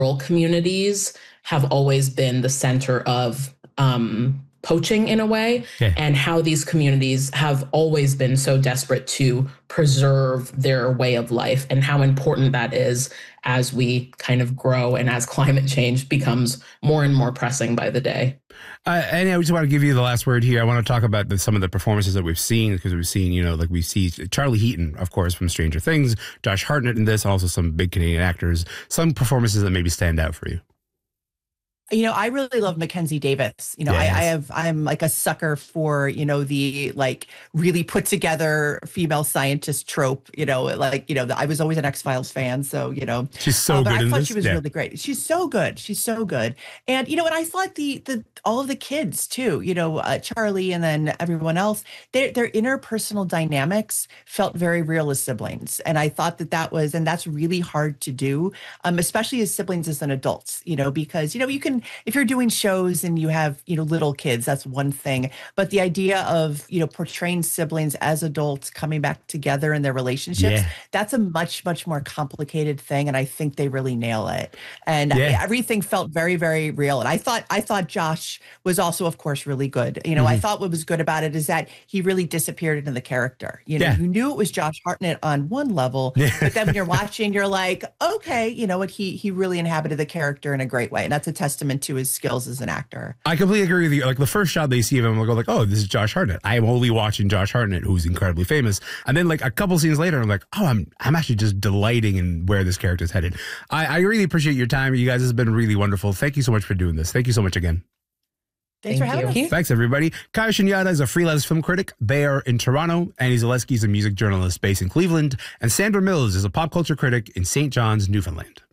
rural communities have always been the center of poaching in a way, Yeah. and how these communities have always been so desperate to preserve their way of life, and how important that is as we kind of grow and as climate change becomes more and more pressing by the day. And I just want to give you the last word here. I want to talk about some of the performances that we've seen, because we've seen, like we see Charlie Heaton, of course, from Stranger Things, Josh Hartnett in this, also some big Canadian actors, some performances that maybe stand out for you. I really love Mackenzie Davis. Yes. I'm like a sucker for, the like really put together female scientist trope, I was always an X-Files fan. So, She's so but good I in thought this. she was Yeah. really great. She's so good. She's so good. And, and I thought the all of the kids too, Charlie and then everyone else, their interpersonal dynamics felt very real as siblings. And I thought and that's really hard to do, especially as siblings as an adults, because, you can, if you're doing shows and you have, little kids, that's one thing. But the idea of, portraying siblings as adults coming back together in their relationships, Yeah. that's a much, much more complicated thing. And I think they really nail it. And Yeah. everything felt very, very real. And I thought Josh was also, of course, really good. I thought what was good about it is that he really disappeared into the character. You knew it was Josh Hartnett on one level, but then when you're watching, you're like, okay, you know what? He really inhabited the character in a great way. And that's a testament to his skills as an actor. I completely agree with you. Like the first shot they see of him, they'll go like, oh, this is Josh Hartnett. I am only watching Josh Hartnett, who's incredibly famous. And then like a couple scenes later, I'm like, oh, I'm actually just delighting in where this character is headed. I really appreciate your time. You guys, this has been really wonderful. Thank you so much for doing this. Thank you so much again. Thanks for having us. Thanks, everybody. Kaya Shunyata is a freelance film critic there in Toronto. Annie Zaleski is a music journalist based in Cleveland. And Sandra Mills is a pop culture critic in St. John's, Newfoundland.